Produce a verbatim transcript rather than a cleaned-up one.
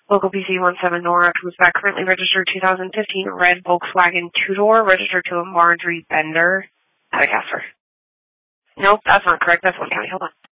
Local P C one seven Nora comes back. Currently registered two thousand fifteen red Volkswagen two-door, registered to a Marjorie Bender. Madagascar. Nope, that's not correct. That's one county. Hold on.